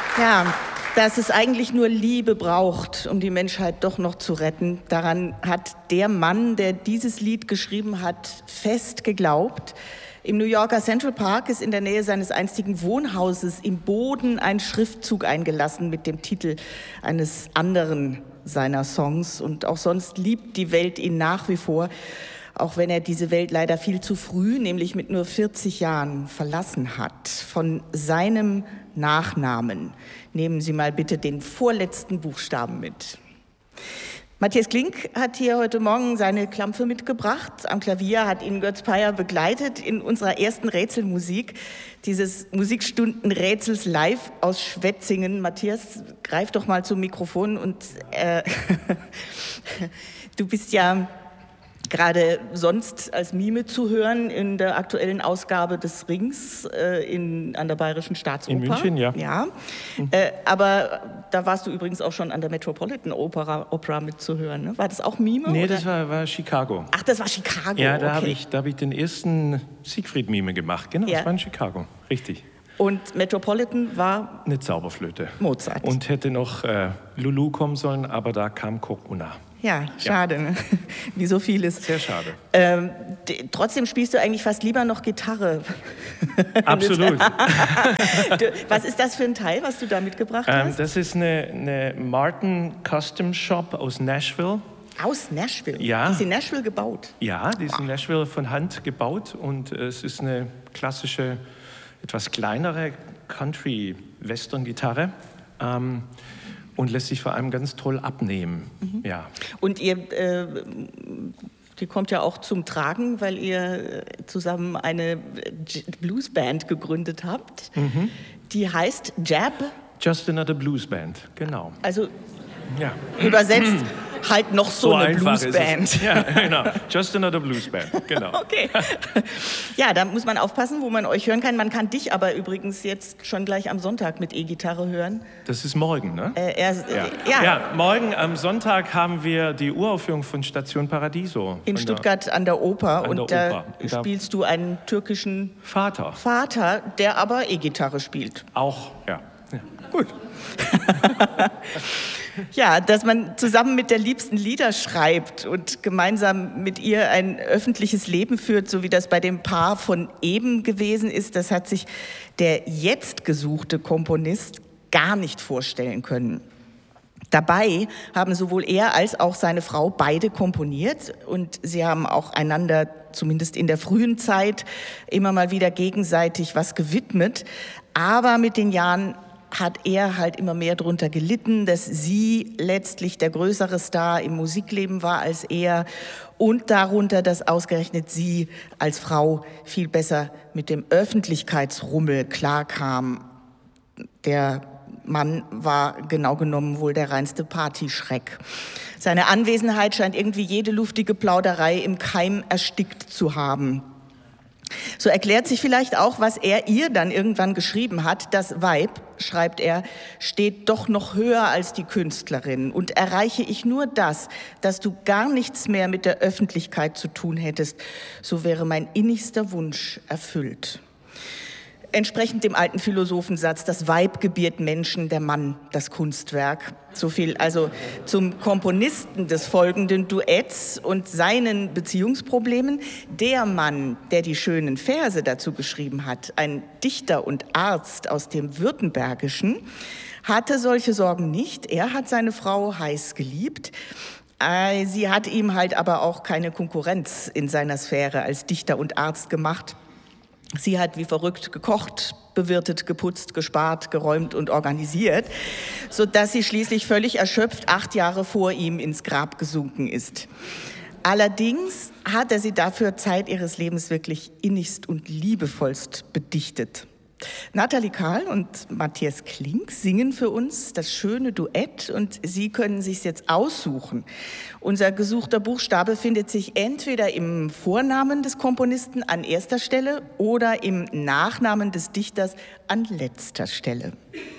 Ja, dass es eigentlich nur Liebe braucht, um die Menschheit doch noch zu retten. Daran hat der Mann, der dieses Lied geschrieben hat, fest geglaubt. Im New Yorker Central Park ist in der Nähe seines einstigen Wohnhauses im Boden ein Schriftzug eingelassen mit dem Titel eines anderen seiner Songs. Und auch sonst liebt die Welt ihn nach wie vor, auch wenn er diese Welt leider viel zu früh, nämlich mit nur 40 Jahren, verlassen hat. Von seinem Nachnamen nehmen Sie mal bitte den vorletzten Buchstaben mit. Matthias Klink hat hier heute Morgen seine Klampfe mitgebracht. Am Klavier hat ihn Götz Peyer begleitet in unserer ersten Rätselmusik, dieses Musikstunden-Rätsels live aus Schwetzingen. Matthias, greif doch mal zum Mikrofon und du bist ja gerade sonst als Mime zu hören in der aktuellen Ausgabe des Rings an der Bayerischen Staatsoper. In München, ja. Ja. Aber da warst du übrigens auch schon an der Metropolitan Opera mitzuhören. Ne? War das auch Mime? Nee, oder? das war Chicago. Ach, das war Chicago. Ja, da okay. hab ich den ersten Siegfried-Mime gemacht. Genau, das war in Chicago. Richtig. Und Metropolitan war? Eine Zauberflöte. Mozart. Und hätte noch Lulu kommen sollen, aber da kam Corona. Ja, schade, ja. Ne? Wie so vieles. Sehr schade. Trotzdem spielst du eigentlich fast lieber noch Gitarre. Absolut. Was ist das für ein Teil, was du da mitgebracht hast? Das ist eine Martin Custom Shop aus Nashville. Aus Nashville? Ja. Die ist in Nashville gebaut? Ja, die ist in Nashville von Hand gebaut und es ist eine klassische, etwas kleinere Country-Western-Gitarre. Und lässt sich vor allem ganz toll abnehmen. Mhm. Ja. Und die kommt ja auch zum Tragen, weil ihr zusammen eine Bluesband gegründet habt. Mhm. Die heißt Jab. Just Another Blues Band, genau. Also ja. Übersetzt halt noch so eine Bluesband. Ja, genau. Just Another Blues Band, genau. Okay. Ja, da muss man aufpassen, wo man euch hören kann. Man kann dich aber übrigens jetzt schon gleich am Sonntag mit E-Gitarre hören. Das ist morgen, ne? Ja. Ja, morgen am Sonntag haben wir die Uraufführung von Station Paradiso. In Stuttgart an der Oper. Und da Oper. Spielst du einen türkischen Vater, der aber E-Gitarre spielt. Auch, ja. Gut. Ja, dass man zusammen mit der Liebsten Lieder schreibt und gemeinsam mit ihr ein öffentliches Leben führt, so wie das bei dem Paar von eben gewesen ist, das hat sich der jetzt gesuchte Komponist gar nicht vorstellen können. Dabei haben sowohl er als auch seine Frau beide komponiert und sie haben auch einander, zumindest in der frühen Zeit, immer mal wieder gegenseitig was gewidmet. Aber mit den Jahren hat er halt immer mehr darunter gelitten, dass sie letztlich der größere Star im Musikleben war als er und darunter, dass ausgerechnet sie als Frau viel besser mit dem Öffentlichkeitsrummel klarkam. Der Mann war genau genommen wohl der reinste Partyschreck. Seine Anwesenheit scheint irgendwie jede luftige Plauderei im Keim erstickt zu haben. So erklärt sich vielleicht auch, was er ihr dann irgendwann geschrieben hat. Das Weib, schreibt er, steht doch noch höher als die Künstlerin. Und erreiche ich nur das, dass du gar nichts mehr mit der Öffentlichkeit zu tun hättest, so wäre mein innigster Wunsch erfüllt. Entsprechend dem alten Philosophensatz, das Weib gebiert Menschen, der Mann das Kunstwerk. So viel also zum Komponisten des folgenden Duetts und seinen Beziehungsproblemen. Der Mann, der die schönen Verse dazu geschrieben hat, ein Dichter und Arzt aus dem Württembergischen, hatte solche Sorgen nicht. Er hat seine Frau heiß geliebt. Sie hat ihm halt aber auch keine Konkurrenz in seiner Sphäre als Dichter und Arzt gemacht. Sie hat wie verrückt gekocht, bewirtet, geputzt, gespart, geräumt und organisiert, sodass sie schließlich völlig erschöpft 8 Jahre vor ihm ins Grab gesunken ist. Allerdings hat er sie dafür Zeit ihres Lebens wirklich innigst und liebevollst bedichtet. Nathalie Kahl und Matthias Klink singen für uns das schöne Duett und Sie können sich's jetzt aussuchen. Unser gesuchter Buchstabe findet sich entweder im Vornamen des Komponisten an erster Stelle oder im Nachnamen des Dichters an letzter Stelle.